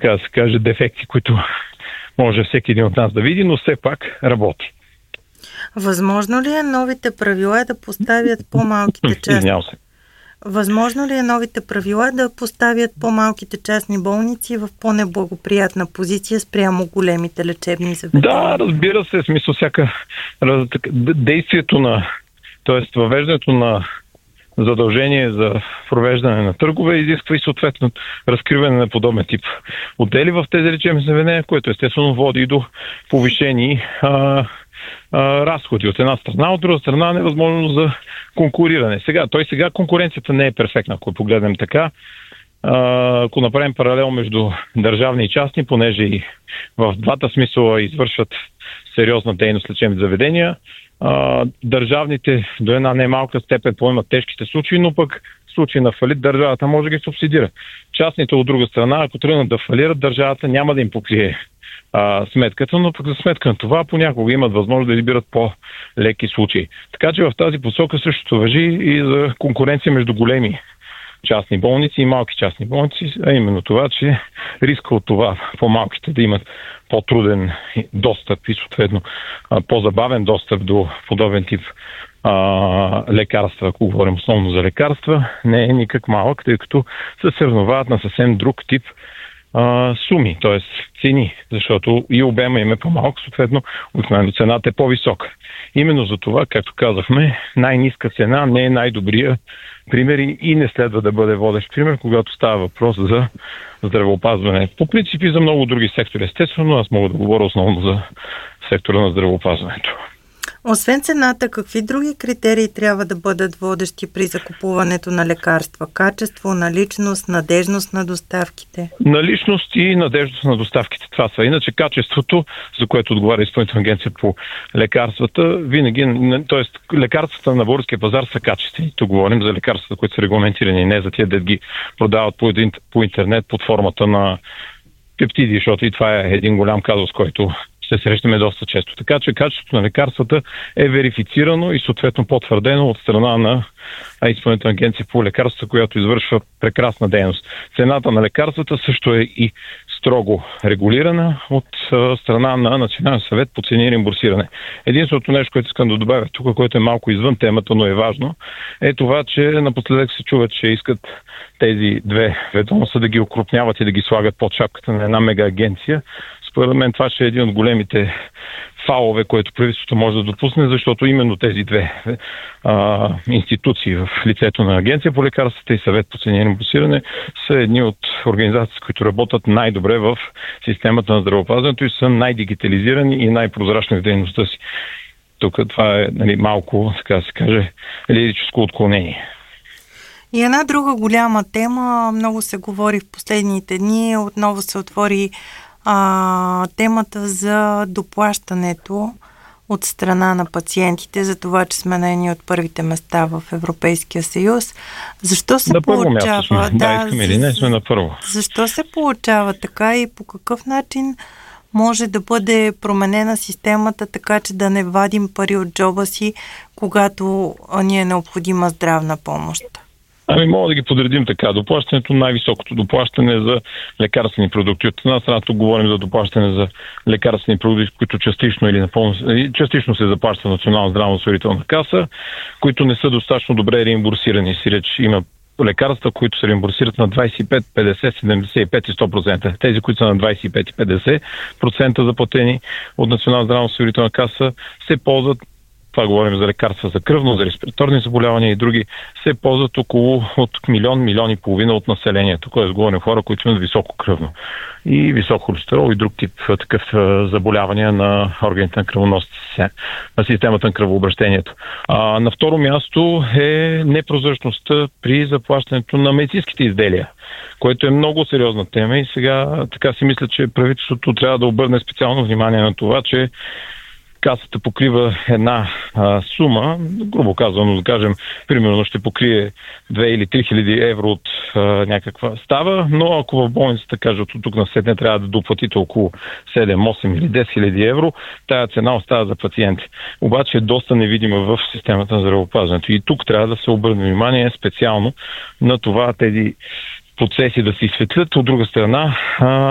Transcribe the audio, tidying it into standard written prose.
така да се каже, дефекти, които може всеки един от нас да види, но все пак работи. Възможно ли е новите правила да поставят по-малките частни? Възможно ли е новите правила да поставят по-малките частни болници в по-неблагоприятна позиция спрямо големите лечебни заведения? Да, разбира се, в смисъл действието т.е. въвеждането на задължение за провеждане на търгове изисква и съответно разкриване на подобен тип отдели в тези лечебни заведения, което естествено води до повишени разходи от една страна, от друга страна невъзможност за конкуриране. Сега конкуренцията не е перфектна, ако погледнем така. Ако направим паралел между държавни и частни, понеже и в двата смисъла извършват сериозна дейност лечебни заведения, държавните до една немалка степен поемат тежките случаи, но пък в случай на фалит държавата може да ги субсидира. Частните от друга страна, ако тръгнат да фалират, държавата няма да им покрие сметката, но пък за сметка на това понякога имат възможност да избират по-леки случаи. Така че в тази посока същото важи и за конкуренция между големи частни болници и малки частни болници, а именно това, че риска от това по-малките да имат по-труден достъп и съответно по-забавен достъп до подобен тип лекарства, ако говорим основно за лекарства, не е никак малък, тъй като се съревновават на съвсем друг тип суми, т.е. цени, защото и обема им е по-малък, съответно обикновено цената е по-висока. Именно за това, както казахме, най-ниска цена не е най-добрия пример и не следва да бъде водещ пример, когато става въпрос за здравеопазване. По принцип и за много други сектори, естествено, аз мога да говоря основно за сектора на здравеопазването. Освен цената, какви други критерии трябва да бъдат водещи при закупуването на лекарства? Качество, наличност, надежност на доставките? Наличност и надежност на доставките. Това са. Иначе качеството, за което отговаря Изпълнителна агенция по лекарствата, винаги, т.е. лекарствата на българския пазар са качествени. Тук говорим за лекарствата, които са регламентирани, не за тия да ги продават по интернет под формата на пептиди, защото и това е един голям казус, който се срещаме доста често. Така че качеството на лекарствата е верифицирано и съответно потвърдено от страна на Изпълнителна агенция по лекарствата, която извършва прекрасна дейност. Цената на лекарствата също е и строго регулирана от страна на Национален съвет по цени и реимбурсиране. Единственото нещо, което искам да добавя тук, което е малко извън темата, но е важно, е това, че напоследък се чува, че искат тези две ведомства да ги окрупняват и да ги слагат под шапката на една мега агенция. Според мен това ще е един от големите фалове, което правителството може да допусне, защото именно тези две институции в лицето на Агенция по лекарствата и Съвет по цени и реимбурсиране са едни от организации, които работят най-добре в системата на здравеопазването и са най-дигитализирани и най-прозрачни в дейността си. Тук това е малко, така да се каже, лирическо отклонение. И една друга голяма тема, много се говори в последните дни, отново се отвори темата за доплащането от страна на пациентите, за това, че сме на едни от първите места в Европейския съюз. Защо се получава? Искаме ли? Не сме на първо. Защо се получава така и по какъв начин може да бъде променена системата, така че да не вадим пари от джоба си, когато ни е необходима здравна помощ? Мога да ги подредим така. Доплащането, най-високото доплащане за лекарствени продукти. От една страна тук говорим за доплащане за лекарствени продукти, които частично или напълно частично се заплаща Национална здравноосигурителна каса, които не са достатъчно добре реимбурсирани. Сиреч има лекарства, които се реимбурсират на 25, 50, 75 и 100%. Тези, които са на 25 и 50% заплатени от Национална здравноосигурителна каса, се ползват, това говорим за лекарства за кръвно, за респираторни заболявания и други, се ползват около от милион и половина от населението. Тоест говорим хора, които имат високо кръвно и висок холестерол и друг тип такъв заболявания на органите на кръвоносната на системата на кръвообращението. На второ място е непрозрачността при заплащането на медицинските изделия, което е много сериозна тема и сега така си мисля, че правителството трябва да обърне специално внимание на това, че Касата покрива една сума, грубо казано, да кажем, примерно ще покрие 2 или 3 хиляди евро от някаква става, но ако в болницата кажат от тук на сетне трябва да доплатите около 7, 8 или 10 хиляди евро, тая цена остава за пациенти. Обаче е доста невидима в системата на здравеопазването. И тук трябва да се обърне внимание специално на това тези процеси да се изсветлят. От друга страна,